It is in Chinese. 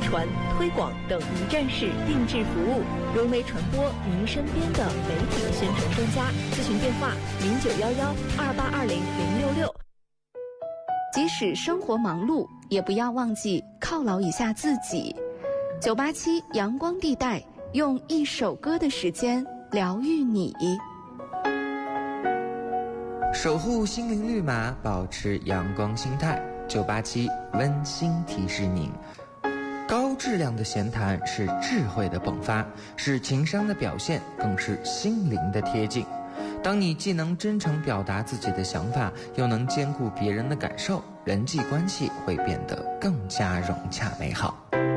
传、推广等一站式定制服务，融为传播您身边的媒体宣传专家。咨询电话0911282066。 即使生活忙碌，也不要忘记犒劳一下自己。987阳光地带，用一首歌的时间疗愈你。 守护心灵绿码，保持阳光心态。987温馨提示您，高质量的闲谈是智慧的迸发，是情商的表现，更是心灵的贴近。当你既能真诚表达自己的想法，又能兼顾别人的感受，人际关系会变得更加融洽美好。